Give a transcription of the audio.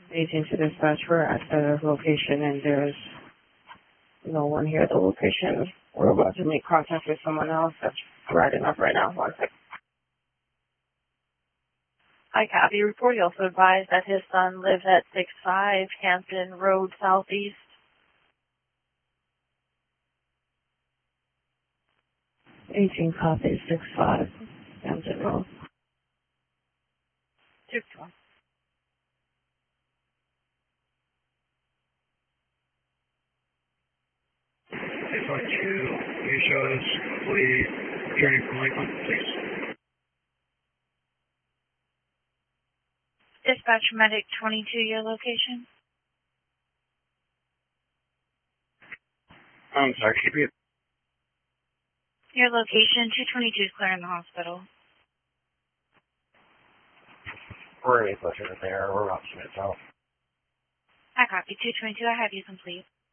18 to dispatch, we're at the location and there's no one here at the location. We're about to make contact with someone else that's riding up right now. 1 second. Hi, copy. Report. He also advised that his son lives at 65 Hampton Road Southeast. 18 copy 65 Hampton Road. 2-1. If I you show us complete journey from Lakeland, please. Dispatch medic 22, your location? I'm sorry, keep it. Your location, 222 is clear in the hospital. We're any closer to there. We're about 2 minutes out. I copy. 222, I have you complete.